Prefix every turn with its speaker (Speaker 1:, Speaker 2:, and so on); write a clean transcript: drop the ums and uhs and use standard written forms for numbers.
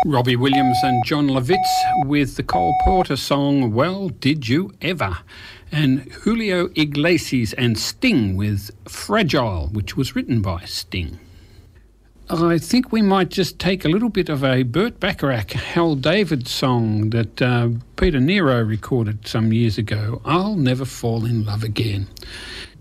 Speaker 1: Robbie Williams and John Lovitz with the Cole Porter song, Well, Did You Ever? And Julio Iglesias and Sting with Fragile, which was written by Sting. I think we might just take a little bit of a Burt Bacharach, Hal David song that Peter Nero recorded some years ago, I'll Never Fall in Love Again.